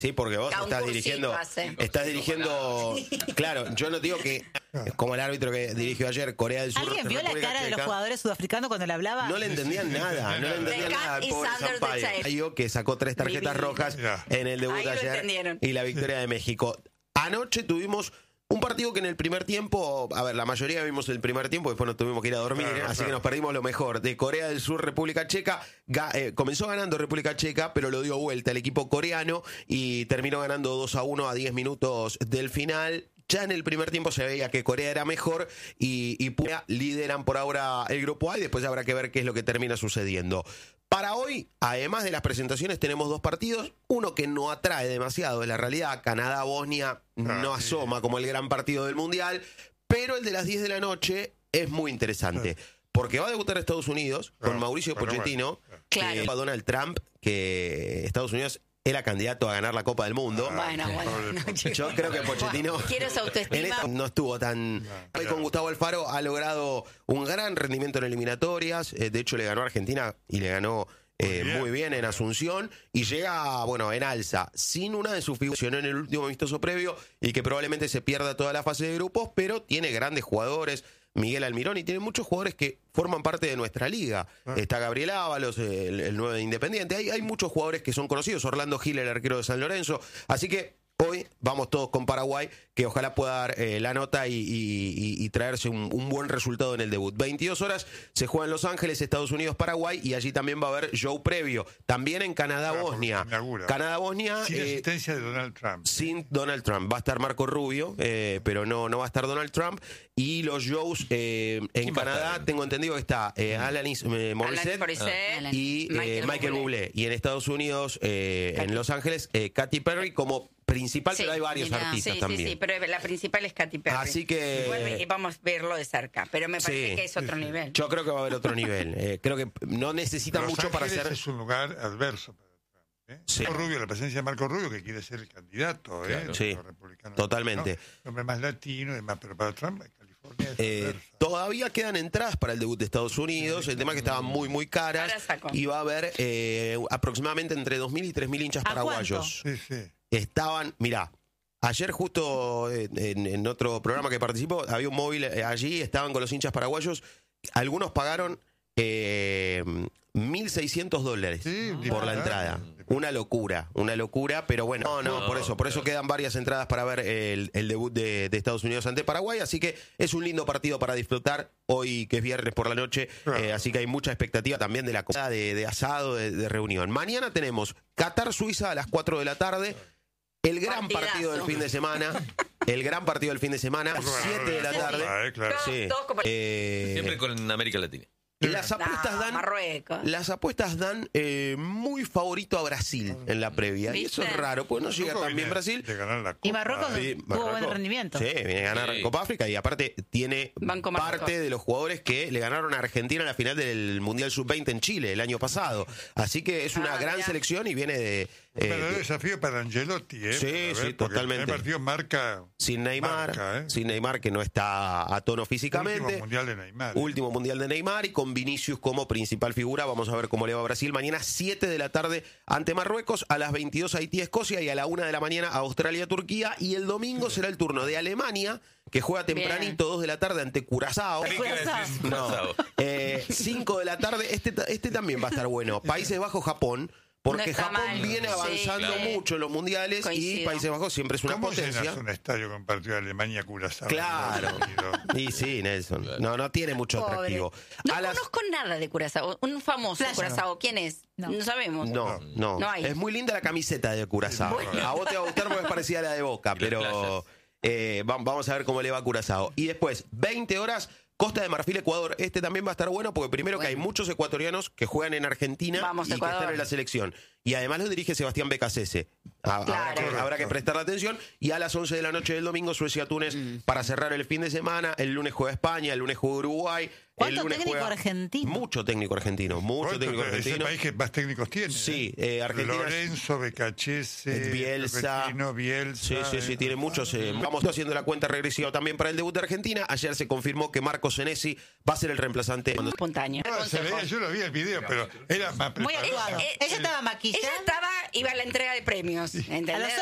Sí, porque vos estás dirigiendo, claro, yo no digo que como el árbitro que dirigió ayer Corea del Sur. ¿Alguien vio la cara de los jugadores sudafricanos cuando le hablaba? No le entendían nada, no le entendían nada al pobre Sampaio, que sacó 3 tarjetas rojas en el debut ayer y la victoria de México. Anoche tuvimos un partido que en el primer tiempo, a ver, la mayoría vimos el primer tiempo, después nos tuvimos que ir a dormir, así que nos perdimos lo mejor. De Corea del Sur, República Checa, comenzó ganando República Checa, pero lo dio vuelta el equipo coreano y terminó ganando 2-1 a 10 minutos del final. Ya en el primer tiempo se veía que Corea era mejor y lideran por ahora el grupo A y después habrá que ver qué es lo que termina sucediendo. Para hoy, además de las presentaciones, tenemos 2 partidos. Uno que no atrae demasiado, en la realidad, Canadá-Bosnia no asoma como el gran partido del Mundial, pero el de las 10 de la noche es muy interesante. Porque va a debutar Estados Unidos con Mauricio Pochettino, que a Donald Trump, que Estados Unidos era candidato a ganar la Copa del Mundo. Bueno. Yo creo que Pochettino Quiero esa autoestima. no estuvo tan... Hoy con Gustavo Alfaro ha logrado un gran rendimiento en eliminatorias. De hecho, le ganó a Argentina y le ganó muy bien en Asunción. Y llega, en alza. Sin una de sus figuras en el último amistoso previo y que probablemente se pierda toda la fase de grupos, pero tiene grandes jugadores. Miguel Almirón, y tiene muchos jugadores que forman parte de nuestra liga. Está Gabriel Ábalos, el 9 de Independiente. Hay muchos jugadores que son conocidos. Orlando Gil, el arquero de San Lorenzo. Así que hoy vamos todos con Paraguay, que ojalá pueda dar la nota y traerse un buen resultado en el debut. 22 horas se juega en Los Ángeles, Estados Unidos, Paraguay, y allí también va a haber show previo. También en Canadá-Bosnia. Canadá-Bosnia. Sin asistencia de Donald Trump. Sin Donald Trump. Va a estar Marco Rubio, pero no va a estar Donald Trump. Y los shows en Canadá, tengo entendido que está Alanis Morissette y Michael Bublé. Y en Estados Unidos, en Los Ángeles, Katy Perry como principal, pero hay varios artistas también. Sí, pero la principal es Katy Perry. Así que... Igual vamos a verlo de cerca, pero me parece que es otro nivel. Yo creo que va a haber otro nivel. Creo que no necesita mucho para ser... es un lugar adverso para Trump. Sí. Rubio, la presencia de Marco Rubio, que quiere ser el candidato, sí, los republicanos. Totalmente. Un hombre más latino, pero para Trump, California es todavía quedan entradas para el debut de Estados Unidos. El tema es que estaban muy caras. Y va a haber aproximadamente entre 2.000 y 3.000 hinchas paraguayos. Sí. Estaban, mirá, ayer justo en otro programa que participó, había un móvil allí, estaban con los hinchas paraguayos, algunos pagaron $1.600 por la entrada. Una locura, pero bueno, por eso quedan varias entradas para ver el debut de Estados Unidos ante Paraguay, así que es un lindo partido para disfrutar hoy que es viernes por la noche, así que hay mucha expectativa también de la cosa de asado, de reunión. Mañana tenemos Qatar-Suiza a las 4 de la tarde. El gran partido del fin de semana. 7 de la tarde. Sí. Siempre con América Latina. Las apuestas dan muy favorito a Brasil en la previa. Y eso es raro, porque no llega tan bien Brasil. Y Marruecos tuvo buen rendimiento. Sí, viene a ganar Copa África y aparte tiene parte de los jugadores que le ganaron a Argentina en la final del Mundial Sub-20 en Chile el año pasado. Así que es una gran selección y viene de... Un verdadero desafío para Angelotti, Sí, totalmente. El partido marca... Sin Neymar, que no está a tono físicamente. Último mundial de Neymar. Y con Vinicius como principal figura. Vamos a ver cómo le va a Brasil. Mañana 7 de la tarde ante Marruecos, a las 22 Haití-Escocia y a la 1 de la mañana Australia-Turquía. Y el domingo será el turno de Alemania, que juega tempranito, 2 de la tarde ante Curazao. 5 de la tarde, este también va a estar bueno. Países Bajos-Japón. Porque Japón viene avanzando mucho en los mundiales. Y Países Bajos siempre es una potencia. Un estadio con partido de Alemania-Curazao. Claro. Y sí, Nelson. No tiene mucho atractivo. No conozco nada de Curazao. Un famoso Curazao. ¿Quién es? No sabemos. No hay. Es muy linda la camiseta de Curazao. A vos te va a gustar porque es parecida a la de Boca, pero vamos a ver cómo le va a Curazao. Y después, 20 horas... Costa de Marfil, Ecuador. Este también va a estar bueno porque primero que hay muchos ecuatorianos que juegan en Argentina y que están en la selección. Y además lo dirige Sebastián Becasese. Habrá que prestarle atención. Y a las 11 de la noche del domingo, Suecia-Túnez para cerrar el fin de semana. El lunes juega España, el lunes juega Uruguay. ¿Cuánto técnico argentino? Mucho técnico argentino. Es el país que más técnicos tiene. Sí, Argentina. Lorenzo, Becachese, Bielsa. Sí, tiene muchos. Vamos haciendo la cuenta regresiva también para el debut de Argentina. Ayer se confirmó que Marco Senesi va a ser el reemplazante. Espontáneo. Yo lo vi el video, pero era más muy actuado. Ella estaba maquillada. Y ella iba a la entrega de premios, ¿entendés?